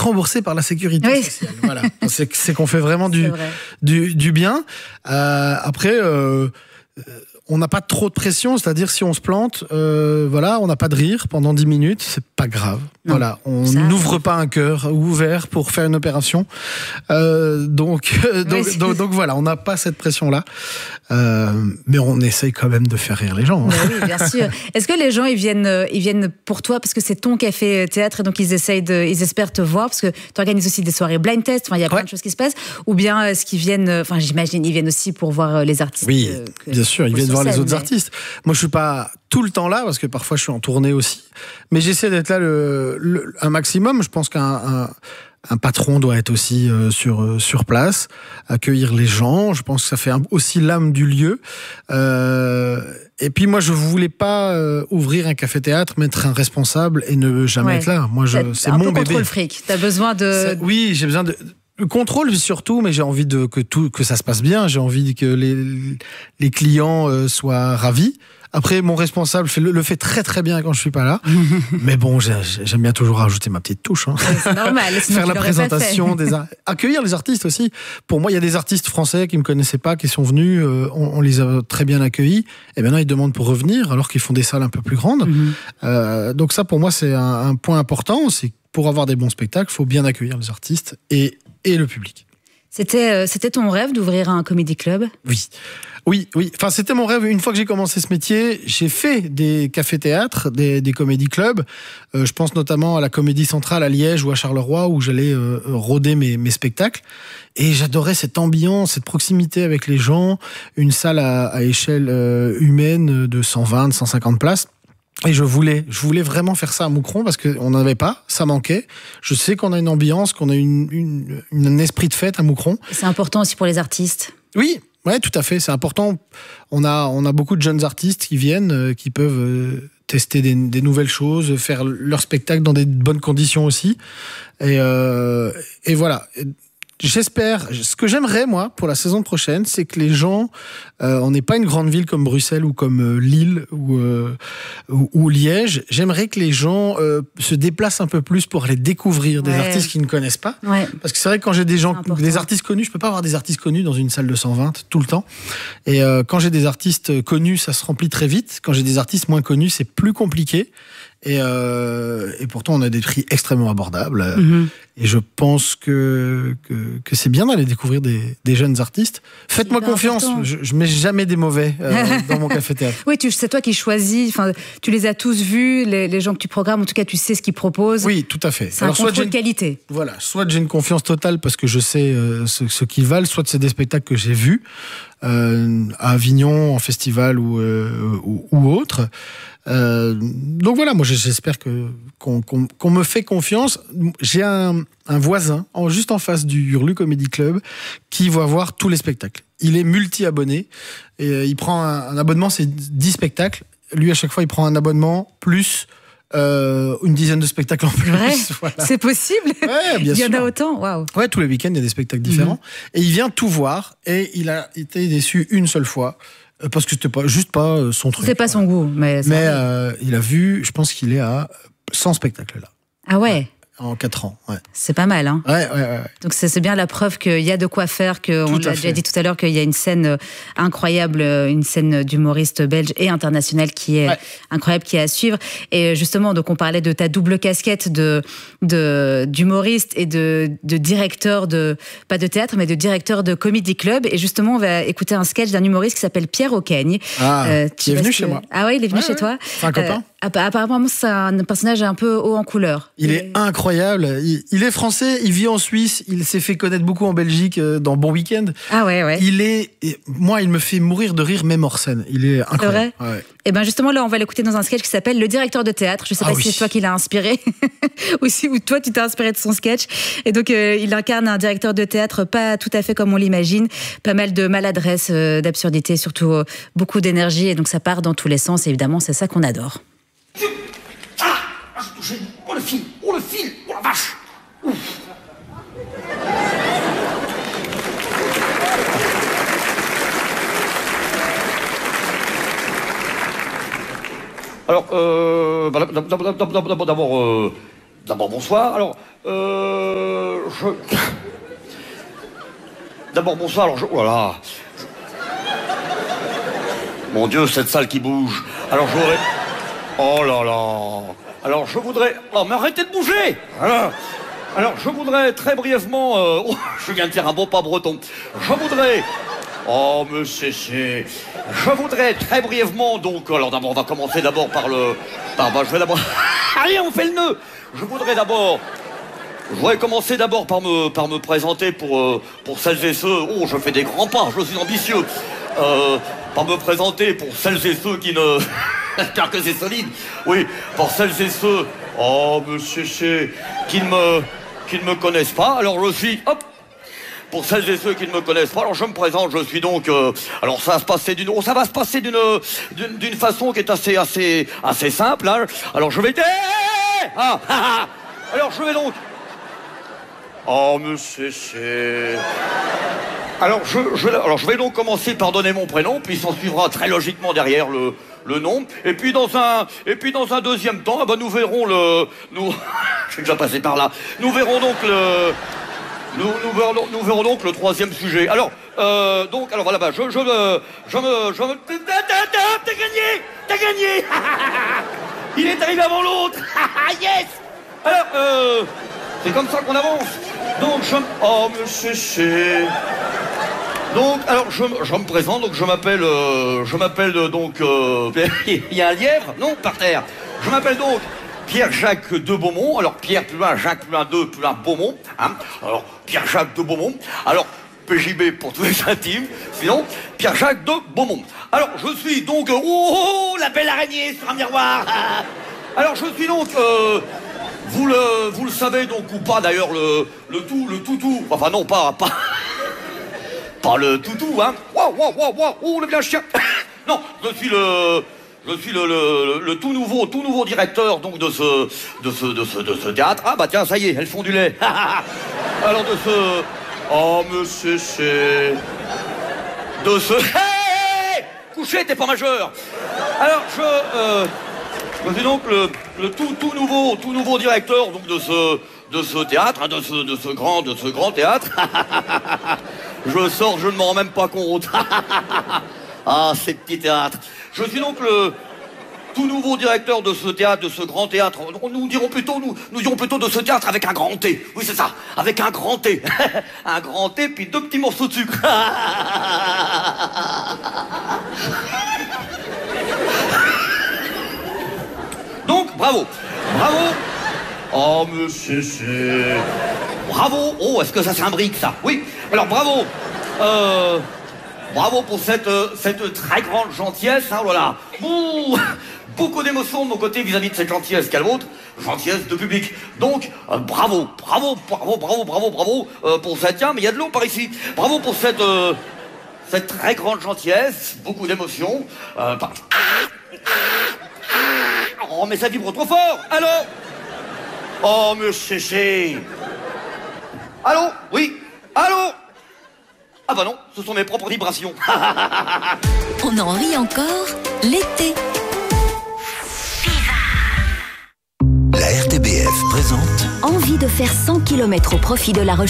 remboursé par la sécurité sociale. Voilà. C'est qu'on fait vraiment du bien. Après, on n'a pas trop de pression, c'est-à-dire si on se plante, on n'a pas de rire pendant 10 minutes, c'est pas grave. Non, voilà, on n'ouvre pas un cœur ouvert pour faire une opération. Donc voilà, on n'a pas cette pression-là. Mais on essaye quand même de faire rire les gens. Oui, bien sûr. Est-ce que les gens ils viennent pour toi parce que c'est ton café théâtre et donc ils espèrent te voir parce que tu organises aussi des soirées blind test, il y a plein de choses qui se passent, ou bien est-ce qu'ils viennent, j'imagine ils viennent aussi pour voir les artistes. Oui, bien sûr, ils viennent voir les autres artistes. Moi je suis pas tout le temps là parce que parfois je suis en tournée aussi, mais j'essaie d'être là un maximum. Je pense qu'un patron doit être aussi sur place, accueillir les gens. Je pense que ça fait aussi l'âme du lieu. Et puis moi, je voulais pas ouvrir un café-théâtre, mettre un responsable et ne jamais être là. Moi, c'est mon bébé. Un peu contrôle fric. T'as besoin de... Oui, j'ai besoin de... Le contrôle surtout, mais j'ai envie que ça se passe bien. J'ai envie que les clients soient ravis. Après, mon responsable le fait très très bien quand je suis pas là. Mais bon, j'aime bien toujours rajouter ma petite touche. Hein. C'est normal. Faire la présentation, accueillir les artistes aussi. Pour moi, il y a des artistes français qui me connaissaient pas, qui sont venus. On les a très bien accueillis. Et maintenant, ils demandent pour revenir, alors qu'ils font des salles un peu plus grandes. Donc ça, pour moi, c'est un point important. C'est pour avoir des bons spectacles, il faut bien accueillir les artistes et le public. C'était ton rêve d'ouvrir un comedy club ? Oui. Enfin, c'était mon rêve. Une fois que j'ai commencé ce métier, j'ai fait des cafés-théâtres, des comédie clubs. Je pense notamment à la Comédie Centrale à Liège ou à Charleroi où j'allais rôder mes spectacles. Et j'adorais cette ambiance, cette proximité avec les gens. Une salle à échelle humaine de 120, 150 places. Et je voulais vraiment faire ça à Moucron parce qu'on n'en avait pas, ça manquait. Je sais qu'on a une ambiance, qu'on a un esprit de fête à Moucron. C'est important aussi pour les artistes. Oui, ouais, tout à fait, c'est important. On a beaucoup de jeunes artistes qui viennent, qui peuvent tester des nouvelles choses, faire leur spectacle dans des bonnes conditions aussi. Et voilà. J'espère, ce que j'aimerais moi pour la saison prochaine, c'est que les gens, on n'est pas une grande ville comme Bruxelles ou comme Lille ou Liège. J'aimerais que les gens se déplacent un peu plus pour aller découvrir des artistes qu'ils ne connaissent pas. Ouais. Parce que c'est vrai que quand j'ai des artistes connus, je peux pas avoir des artistes connus dans une salle de 120 tout le temps. Et quand j'ai des artistes connus, ça se remplit très vite. Quand j'ai des artistes moins connus, c'est plus compliqué. Et pourtant, on a des prix extrêmement abordables. Et je pense que c'est bien d'aller découvrir des jeunes artistes. Faites-moi confiance. Je mets jamais des mauvais dans mon café-théâtre. Oui, c'est toi qui choisis. Enfin, tu les as tous vus, les gens que tu programmes. En tout cas, tu sais ce qu'ils proposent. Oui, tout à fait. C'est un contrôle de qualité. Voilà. Soit j'ai une confiance totale parce que je sais ce qu'ils valent, soit c'est des spectacles que j'ai vus à Avignon, en festival ou autre. Donc voilà, moi j'espère qu'on me fait confiance. J'ai un voisin juste en face du Hurlu Comedy Club qui va voir tous les spectacles. Il est multi-abonné et il prend un abonnement, c'est 10 spectacles. Lui, à chaque fois, il prend un abonnement plus une dizaine de spectacles en plus. Voilà. C'est possible. Ouais, bien sûr. Il y en a autant. Waouh. Ouais, tous les week-ends, il y a des spectacles différents. Et il vient tout voir et il a été déçu une seule fois. Parce que c'était juste pas son truc. C'est pas son goût. Mais il a vu, je pense qu'il est à 100 spectacles là. Ah ouais. En 4 ans, ouais. C'est pas mal, hein. Ouais. Donc c'est bien la preuve qu'il y a de quoi faire, qu'on l'a déjà dit tout à l'heure, qu'il y a une scène incroyable, une scène d'humoriste belge et internationale qui est incroyable, qui est à suivre. Et justement, donc on parlait de ta double casquette d'humoriste et de directeur pas de théâtre, mais de directeur de comedy club. Et justement, on va écouter un sketch d'un humoriste qui s'appelle Pierre Aucagne. Qui est venu chez moi. Ah ouais, il est venu chez toi. C'est un copain. Apparemment, c'est un personnage un peu haut en couleur. Il est incroyable. Il est français, il vit en Suisse, il s'est fait connaître beaucoup en Belgique dans Bon Week-end. Ah ouais. Moi, il me fait mourir de rire même hors scène. Il est incroyable. C'est vrai. Et bien justement, là, on va l'écouter dans un sketch qui s'appelle Le directeur de théâtre. Je ne sais pas si c'est toi qui l'as inspiré ou toi, tu t'es inspiré de son sketch. Et donc, il incarne un directeur de théâtre pas tout à fait comme on l'imagine. Pas mal de maladresse, d'absurdité, surtout beaucoup d'énergie. Et donc, ça part dans tous les sens. Et évidemment, c'est ça qu'on adore. J'ai touché. Oh le fil, oh la vache. Ouf. Alors, d'abord, D'abord, bonsoir. Alors, D'abord, bonsoir. Alors, voilà. Mon Dieu, cette salle qui bouge. Alors, je voudrais... Oh là là. Alors, je voudrais... Oh, mais arrêtez de bouger. Alors, je voudrais très brièvement... Oh, je viens de faire un beau pas breton. Je voudrais... Oh, monsieur, je voudrais très brièvement, donc... Alors, d'abord, on va commencer d'abord par le... je vais d'abord... Allez, on fait le nœud. Je voudrais commencer d'abord par me présenter pour celles et ceux... Oh, je fais des grands pas, je suis ambitieux. Par me présenter pour celles et ceux qui ne... J'espère que c'est solide. Oui, pour celles et ceux... Oh, monsieur, qui ne me connaissent pas. Alors, je suis... Hop. Pour celles et ceux qui ne me connaissent pas, alors je me présente, je suis donc... alors, ça va se passer d'une façon qui est assez simple. Hein. Alors, je vais... Alors, je vais donc... Oh, monsieur, Alors, je vais donc commencer par donner mon prénom, puis s'en suivra très logiquement derrière le nom. Et puis dans un deuxième temps, nous verrons je suis déjà passé par là. Nous verrons donc le troisième sujet. Alors, voilà, T'as gagné Il est arrivé avant l'autre. Yes. Alors, c'est comme ça qu'on avance. Donc, oh, monsieur, donc, alors, je me présente, donc je m'appelle, il y a un lièvre, non, par terre. Je m'appelle donc Pierre-Jacques de Beaumont. Alors, Pierre plus loin, Jacques plus loin, 2 plus loin, Beaumont. Hein. Alors, Pierre-Jacques de Beaumont. Alors, PJB pour tous les intimes. Sinon, Pierre-Jacques de Beaumont. Alors, je suis donc... Oh, la belle araignée sur un miroir. Alors, je suis donc... Vous le savez donc ou pas d'ailleurs le toutou. Enfin non, pas le toutou, hein. Oh, le vilain chien. Non, je suis le tout nouveau directeur donc de ce théâtre. Ah bah tiens, ça y est, elles font du lait. Alors oh monsieur, hey, couchez, t'es pas majeur. Alors je suis donc le tout nouveau directeur donc de ce théâtre, hein, de ce grand théâtre. Je sors, je ne m'en rends même pas compte. Ah, ces petits théâtres. Je suis donc le tout nouveau directeur de ce théâtre, de ce grand théâtre. Nous dirons plutôt de ce théâtre avec un grand T. Oui, c'est ça, avec un grand T. Un grand T, puis 2 petits morceaux de sucre. Donc, bravo. Oh, monsieur, bravo. Oh, est-ce que ça s'imbrique, ça? Oui. Alors, bravo. Bravo pour cette très grande gentillesse. Hein, voilà. Ouh, beaucoup d'émotions de mon côté vis-à-vis de cette gentillesse qu'à l'autre. Gentillesse de public. Donc, bravo pour ça. Tiens, mais il y a de l'eau par ici. Bravo pour cette très grande gentillesse. Beaucoup d'émotions. Oh, mais ça vibre trop fort. Allô? Oh, monsieur. Allô? Oui. Allô? Ah bah non, ce sont mes propres vibrations. On en rit encore l'été. La RTBF présente... Envie de faire 100 km au profit de la recherche.